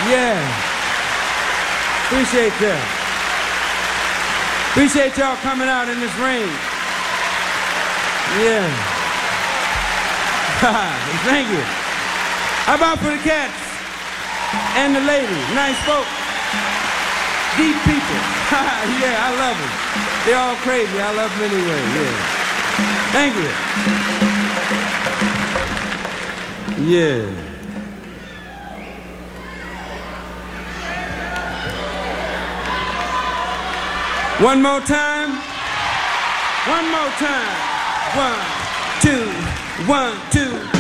Yeah. Appreciate that. Appreciate y'all coming out in this rain. Yeah. Thank you. How about for the cats and the ladies? Nice folk. Deep people. Yeah, I love them. They're all crazy. I love them anyway. Yeah. Thank you. Yeah. One more time. One more time. 1, 2, 1, 2.